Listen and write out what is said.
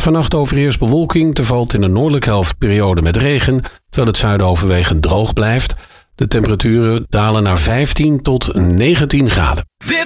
Vannacht overheerst bewolking. Er valt in de noordelijke helft periode met regen, terwijl het zuiden overwegend droog blijft. De temperaturen dalen naar 15 tot 19 graden.